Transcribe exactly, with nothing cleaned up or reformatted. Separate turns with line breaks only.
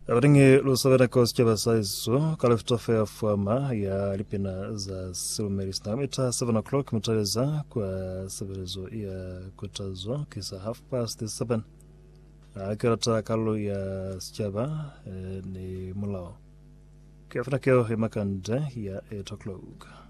Abaringi lusabera kosti basaizo kaliftofe ya fuama ya lipina za silumeris na mita seven o'clock mitaleza kwa severezo ya kutazo kisa half past seven. Akirata kalu ya sichaba eh, ni mulao. Kiafuna keo himakande ya eight o'clock.